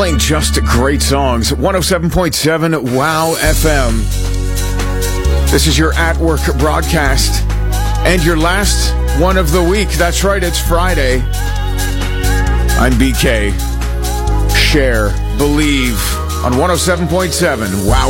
Playing just great songs. 107.7 Wow FM. This is your at work broadcast and your last one of the week. That's right, it's Friday. I'm BK. Share, believe on 107.7 Wow